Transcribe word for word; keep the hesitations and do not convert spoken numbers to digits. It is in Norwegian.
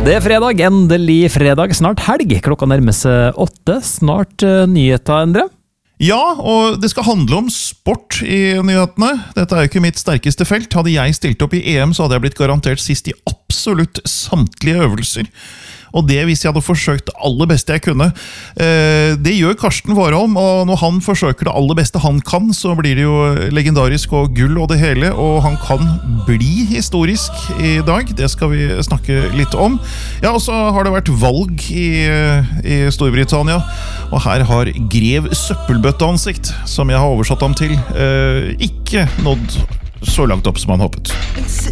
Det er fredag, endelig fredag, snart helg. Klokka nærmer seg åtte, snart uh, nyheter, Endre. Ja, og det skal handle om sport i nyhetene. Dette er jo ikke mitt sterkeste felt. Hadde jeg stilt opp i E M, så hadde jeg blitt garantert sist i absolutt samtlige øvelser. Og det hvis jeg hadde forsøkt det aller beste jeg kunne. Det gjør Karsten Warholm, og når han forsøker det aller beste han kan, så blir det jo legendarisk og gull og det hele, og han kan bli historisk i dag. Det skal vi snakke litt om. Ja, og så har det vært valg i, i Storbritannia, og her har grev søppelbøtteansikt, som jeg har oversatt ham til, ikke nådd så langt opp som han håpet.